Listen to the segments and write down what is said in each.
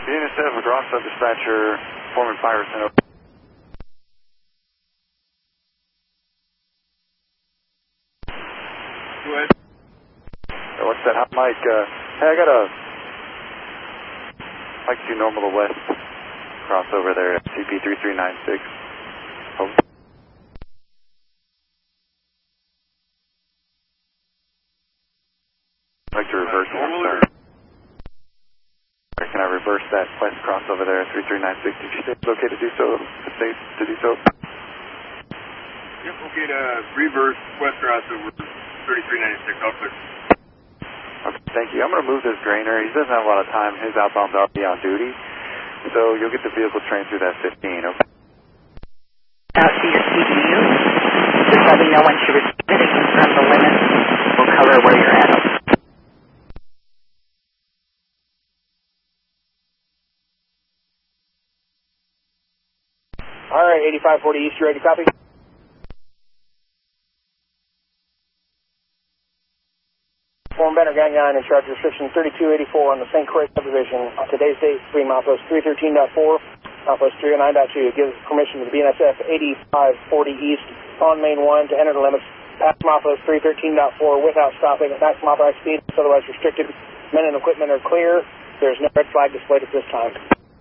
BNSF, Grosso dispatcher, Foreman Firestone. Go ahead. What's that hot mic? Hey, I got a Mike 2 normal to west crossover there at CP3396. Over. I'd like to reverse normal. Can I reverse that west crossover there at 3396? Did you say it's okay to do so? Safe to do so? Yep, okay to reverse west crossover 3396. All clear. Okay, thank you. I'm going to move this grainer. He doesn't have a lot of time. His outbound's already on duty. So you'll get the vehicle trained through that 15, okay? Out to your CDU. Just let me know once you receive it and confirm the limits. We'll cover where you're at. All right, 8540 East, you ready to copy? Foreman Benner, Gang 9, in charge of restriction 3284 on the St. Croix subdivision. Today's date, 3 milepost 313.4, milepost 309.2. Gives permission to the BNSF 8540 East on Main 1 to enter the limits past milepost 313.4 without stopping at maximum authorized speed, otherwise restricted. Men and equipment are clear. There's no red flag displayed at this time.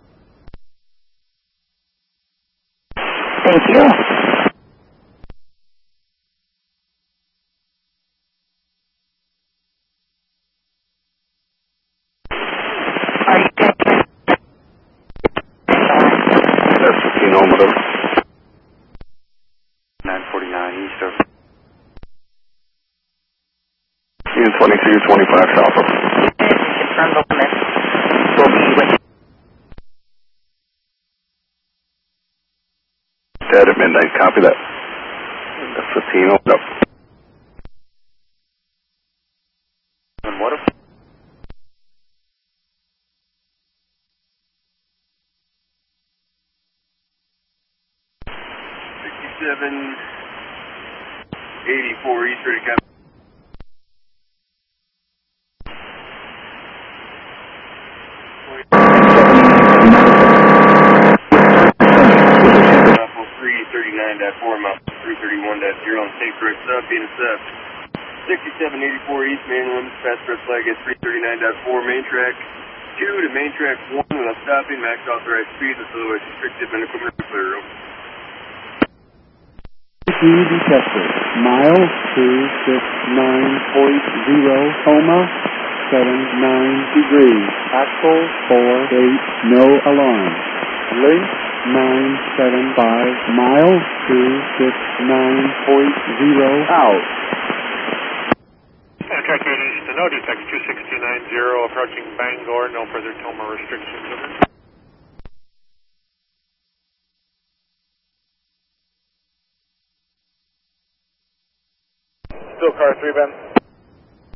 Thank you. Are you good? That's 15 on whatever. 949 East over. Unit 2225 South over. Confirm the limits. We'll be with you. Dead at midnight, copy that. That's 15 on up. And what if? $67.84 East, ready to copy. Mile 339.4, mile 331.0 on St. Croix sub, BNSF 6784 East, main limits, fast red flag at 339.4, main track 2 to main track 1 without stopping, max authorized speed, that's otherwise restricted, and equipment are clear. Detected. Mile 269.0, Homa, 79 degrees. Axle 48, no alarm. Link 975, mile 269.0, out. Track 8 East to no detect 26290, approaching Bangor, no further Toma restrictions. Still car 3, Ben.